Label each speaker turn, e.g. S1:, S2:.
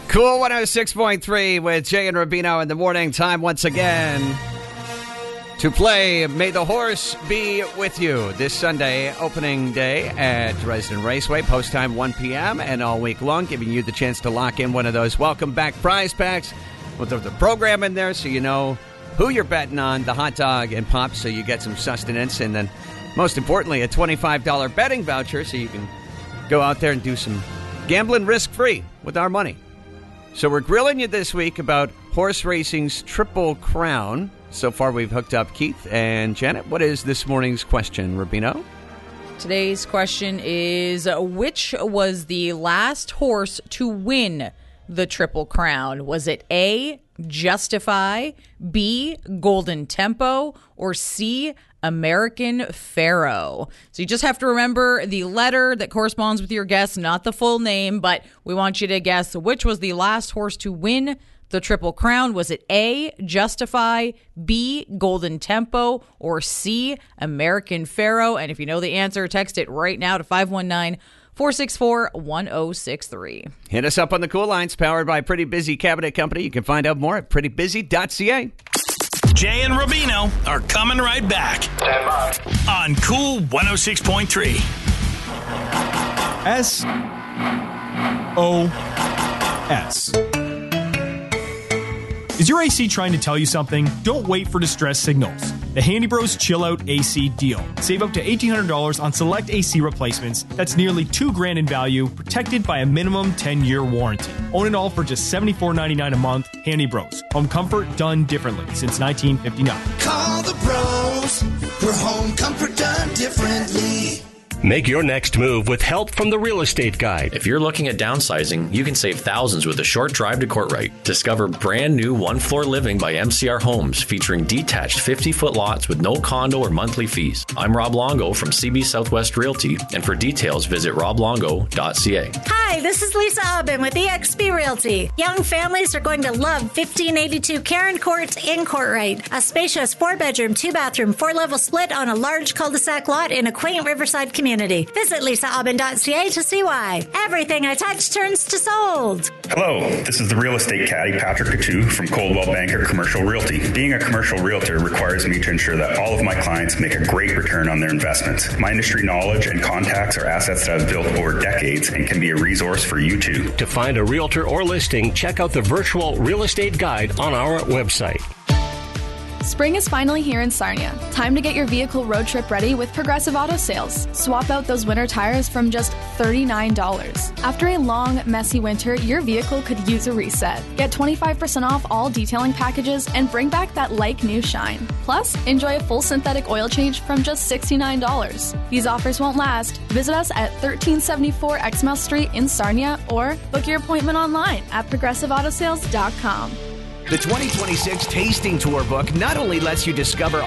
S1: Cool 106.3 with Jay and Rubino in the morning. Time once again to play May the Horse Be With You this Sunday, opening day at Dresden Raceway. Post time 1 p.m. and all week long, giving you the chance to lock in one of those welcome back prize packs with the program in there so you know who you're betting on, the hot dog and pop, so you get some sustenance. And then, most importantly, a $25 betting voucher so you can go out there and do some gambling risk-free with our money. So we're grilling you this week about horse racing's Triple Crown. So far, we've hooked up Keith and Janet. What is this morning's question, Rubino?
S2: Today's question is, which was the last horse to win the Triple Crown? Was it A, Justify, B, Golden Tempo, or C, American Pharoah? So you just have to remember the letter that corresponds with your guess, not the full name, but we want you to guess which was the last horse to win the Triple Crown. Was it A, Justify, B, Golden Tempo, or C, American Pharoah? And if you know the answer, text it right now to 519-464-1063.
S1: Hit us up on the Cool Lines, powered by Pretty Busy Cabinet Company. You can find out more at prettybusy.ca.
S3: Jay and Rubino are coming right back on Cool 106.3.
S4: SOS. Is your AC trying to tell you something? Don't wait for distress signals. The Handy Bros Chill Out AC deal. Save up to $1,800 on select AC replacements. That's nearly $2,000 in value, protected by a minimum 10-year warranty. Own it all for just $74.99 a month. Handy Bros. Home comfort done differently since 1959.
S5: Call the pros for home comfort done differently.
S6: Make your next move with help from the Real Estate Guide.
S7: If you're looking at downsizing, you can save thousands with a short drive to Courtright. Discover brand new one-floor living by MCR Homes, featuring detached 50-foot lots with no condo or monthly fees. I'm Rob Longo from CB Southwest Realty, and for details, visit roblongo.ca.
S8: Hi, this is Lisa Aubin with eXp Realty. Young families are going to love 1582 Karen Court in Courtright. A spacious 4-bedroom, 2-bathroom, 4-level split on a large cul-de-sac lot in a quaint riverside community. Visit lisaaubin.ca to see why. Everything I touch turns to sold.
S9: Hello, this is the real estate caddy, Patrick Coutu from Coldwell Banker Commercial Realty. Being a commercial realtor requires me to ensure that all of my clients make a great return on their investments. My industry knowledge and contacts are assets that I've built over decades and can be a resource for you too.
S6: To find a realtor or listing, check out the virtual real estate guide on our website.
S10: Spring is finally here in Sarnia. Time to get your vehicle road trip ready with Progressive Auto Sales. Swap out those winter tires from just $39. After a long, messy winter, your vehicle could use a reset. Get 25% off all detailing packages and bring back that like-new shine. Plus, enjoy a full synthetic oil change from just $69. These offers won't last. Visit us at 1374 Exmouth Street in Sarnia or book your appointment online at progressiveautosales.com.
S1: The 2026 Tasting Tour book not only lets you discover